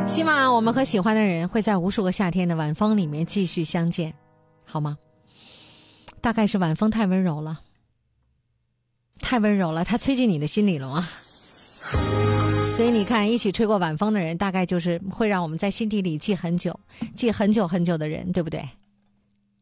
希望我们和喜欢的人会在无数个夏天的晚风里面继续相见，好吗？大概是晚风太温柔了，太温柔了，它吹进你的心里了吗？所以你看，一起吹过晚风的人，大概就是会让我们在心底里记很久、记很久很久的人，对不对？